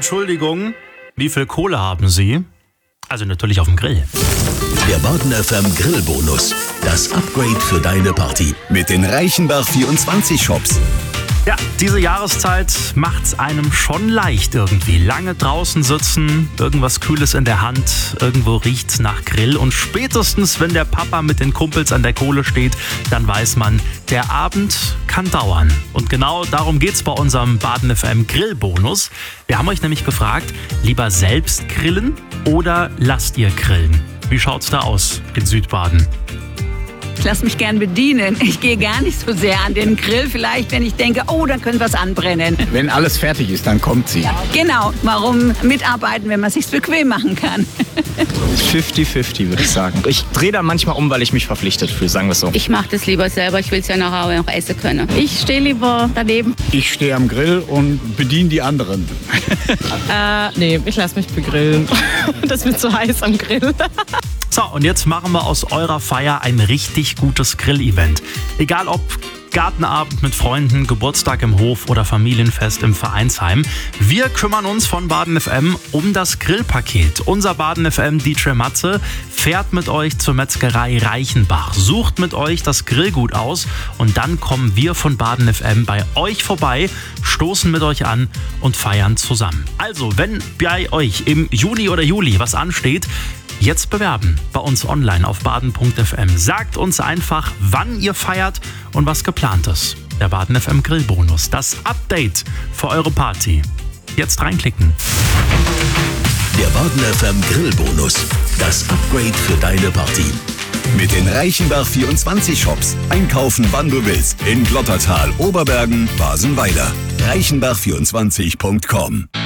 Entschuldigung, wie viel Kohle haben Sie? Also natürlich auf dem Grill. Der Baden FM Grillbonus. Das Upgrade für deine Party. Mit den Reichenbach 24 Shops. Ja, diese Jahreszeit macht's einem schon leicht irgendwie. Lange draußen sitzen, irgendwas Kühles in der Hand, irgendwo riecht's nach Grill und spätestens, wenn der Papa mit den Kumpels an der Kohle steht, dann weiß man, der Abend kann dauern. Und genau darum geht's bei unserem Baden FM Grillbonus. Wir haben euch nämlich gefragt, lieber selbst grillen oder lasst ihr grillen? Wie schaut's da aus in Südbaden? Ich lasse mich gern bedienen. Ich gehe gar nicht so sehr an den Grill, vielleicht, wenn ich denke, oh, dann könnte was anbrennen. Wenn alles fertig ist, dann kommt sie. Genau, warum mitarbeiten, wenn man es sich bequem machen kann? 50-50, würde ich sagen. Ich drehe dann manchmal um, weil ich mich verpflichtet fühle, sagen wir es so. Ich mache das lieber selber, ich will es ja nachher noch essen können. Ich stehe lieber daneben. Ich stehe am Grill und bediene die anderen. Nee, ich lasse mich begrillen. Das wird zu heiß am Grill. So, und jetzt machen wir aus eurer Feier ein richtig gutes Grillevent. Egal ob Gartenabend mit Freunden, Geburtstag im Hof oder Familienfest im Vereinsheim. Wir kümmern uns von Baden FM um das Grillpaket. Unser Baden FM DJ Matze fährt mit euch zur Metzgerei Reichenbach, sucht mit euch das Grillgut aus und dann kommen wir von Baden FM bei euch vorbei, stoßen mit euch an und feiern zusammen. Also, wenn bei euch im Juni oder Juli was ansteht, jetzt bewerben bei uns online auf baden.fm. Sagt uns einfach, wann ihr feiert und was geplant ist. Der Baden FM Grillbonus, das Update für eure Party. Jetzt reinklicken. Der Baden FM Grillbonus. Das Upgrade für deine Party. Mit den Reichenbach 24 Shops. Einkaufen, wann du willst. In Glottertal, Oberbergen, Basenweiler. Reichenbach24.com